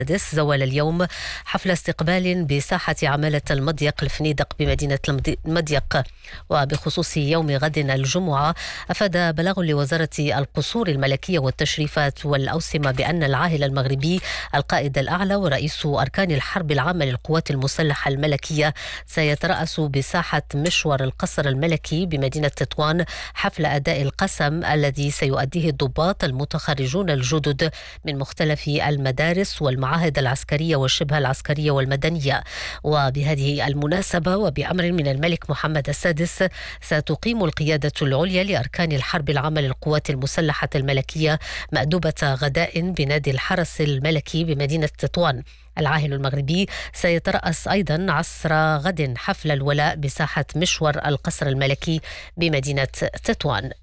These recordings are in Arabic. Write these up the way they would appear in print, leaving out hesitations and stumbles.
زوال اليوم حفل استقبال بساحة عمالة المضيق الفنيدق بمدينة المضيق. وبخصوص يوم غد الجمعة، أفاد بلاغ لوزارة القصور الملكية والتشريفات والأوسمة بأن العاهل المغربي القائد الأعلى ورئيس أركان الحرب العامة للقوات المسلحة الملكية سيترأس بساحة مشور القصر الملكي بمدينة تطوان حفل أداء القسم الذي سيؤديه الضباط المتخرجون الجدد من مختلف المدارس والمعاهد العسكرية والشبه العسكرية والمدنية. وبهذه المناسبة وبأمر من الملك محمد السادس ستقيم القيادة العليا لأركان الحرب العامة للقوات المسلحة الملكية مأدبة غداء بنادي الحرس الملكي بمدينة تطوان. العاهل المغربي سيترأس أيضا عصر غد حفل الولاء بساحة مشور القصر الملكي بمدينة تطوان.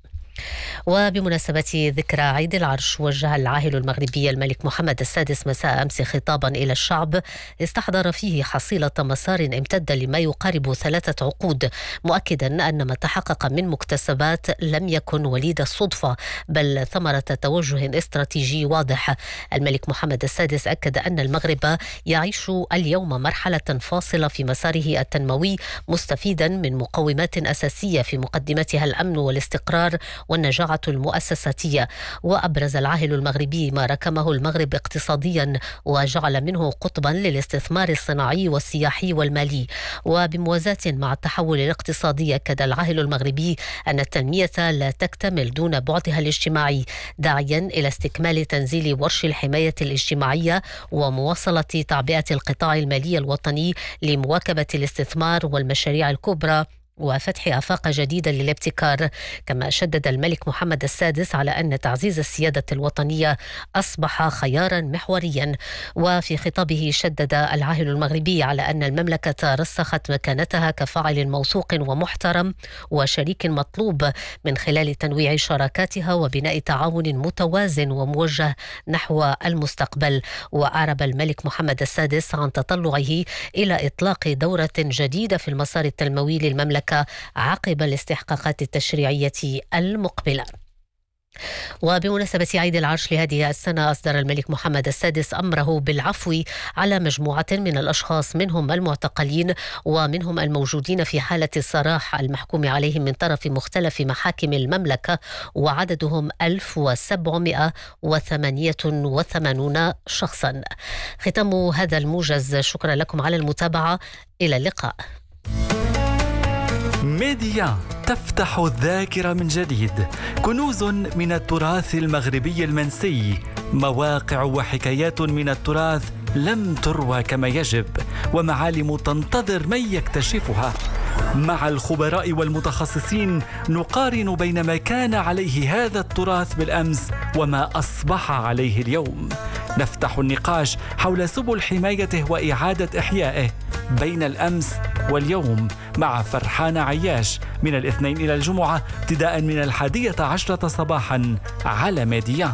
وبمناسبة ذكرى عيد العرش، وجه العاهل المغربي الملك محمد السادس مساء أمس خطابا إلى الشعب استحضر فيه حصيلة مسار امتد لما يقارب 3 عقود، مؤكدا أن ما تحقق من مكتسبات لم يكن وليد الصدفة بل ثمرة توجه استراتيجي واضح. الملك محمد السادس أكد أن المغرب يعيش اليوم مرحلة فاصلة في مساره التنموي، مستفيدا من مقومات أساسية في مقدمتها الأمن والاستقرار والنجاعة المؤسساتية. وأبرز العاهل المغربي ما ركمه المغرب اقتصاديا وجعل منه قطبا للاستثمار الصناعي والسياحي والمالي. وبموازاة مع التحول الاقتصادي، أكد العاهل المغربي أن التنمية لا تكتمل دون بعدها الاجتماعي، داعيا إلى استكمال تنزيل ورش الحماية الاجتماعية ومواصلة تعبئة القطاع المالي الوطني لمواكبة الاستثمار والمشاريع الكبرى وفتح آفاق جديدة للابتكار. كما شدد الملك محمد السادس على أن تعزيز السيادة الوطنية أصبح خيارا محوريا. وفي خطابه شدد العاهل المغربي على أن المملكة رسخت مكانتها كفاعل موثوق ومحترم وشريك مطلوب من خلال تنويع شراكاتها وبناء تعاون متوازن وموجه نحو المستقبل. وأعرب الملك محمد السادس عن تطلعه إلى إطلاق دورة جديدة في المسار التنموي للمملكة عقب الاستحقاقات التشريعية المقبلة. وبمناسبة عيد العرش لهذه السنة، أصدر الملك محمد السادس أمره بالعفو على مجموعة من الأشخاص، منهم المعتقلين ومنهم الموجودين في حالة السراح المحكوم عليهم من طرف مختلف محاكم المملكة، وعددهم 1788 شخصا. ختام هذا الموجز، شكرا لكم على المتابعة، إلى اللقاء. ميديا تفتح الذاكرة من جديد، كنوز من التراث المغربي المنسي، مواقع وحكايات من التراث لم تروى كما يجب، ومعالم تنتظر من يكتشفها. مع الخبراء والمتخصصين نقارن بين ما كان عليه هذا التراث بالأمس وما أصبح عليه اليوم. نفتح النقاش حول سبل حمايته وإعادة إحيائه بين الأمس واليوم مع فرحان عياش من الاثنين إلى الجمعة ابتداء من 11 صباحا على ميديا.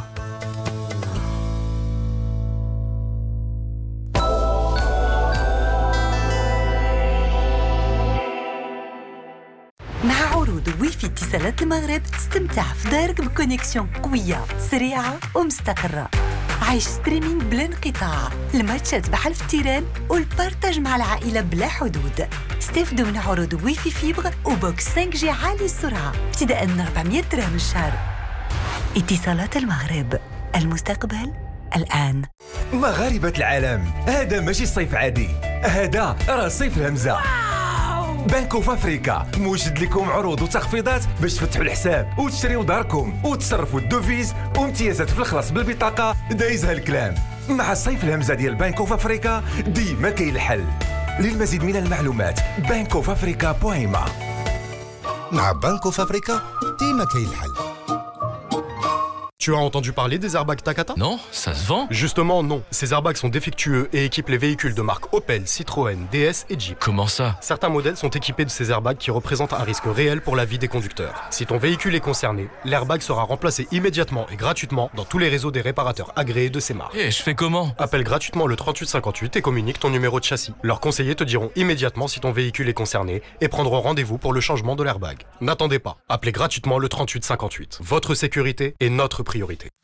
مع عروض ويفي اتصالات المغرب تستمتع في دارك بكونيكسيون قوية سريعة ومستقرة. عيش ستريمينج بلا انقطاع، الماتشات بحال في التيران والبارتاج مع العائلة بلا حدود. استفدوا من عروض ويفي فيبر وبوكس 5G عالي السرعة ابتداء من 400 درهم الشهر. اتصالات المغرب، المستقبل الآن. مغاربة العالم، هذا ماشي صيف عادي، هذا راه صيف الهمزة. بنك اوف افريكا موجد لكم عروض وتخفيضات باش تفتحوا الحساب وتشريوا داركم وتصرفوا الدوفيز وامتيازات في الخلاص بالبطاقة. دايزها الكلام، مع الصيف الهمزة ديال بنك اوف افريكا ديما كاين الحل. للمزيد من المعلومات bankofafrica.ma. مع بنك اوف افريكا ديما كاين الحل. Tu as entendu parler des airbags Takata ? Non, ça se vend ? Justement, non. Ces airbags sont défectueux et équipent les véhicules de marque Opel, Citroën, DS et Jeep. Comment ça ? Certains modèles sont équipés de ces airbags qui représentent un risque réel pour la vie des conducteurs. Si ton véhicule est concerné, l'airbag sera remplacé immédiatement et gratuitement dans tous les réseaux des réparateurs agréés de ces marques. Et je fais comment ? Appelle gratuitement le 3858 et communique ton numéro de châssis. Leurs conseillers te diront immédiatement si ton véhicule est concerné et prendront rendez-vous pour le changement de l'airbag. N'attendez pas. Appelez gratuitement le 3858. Votre sécurité est notre priorité.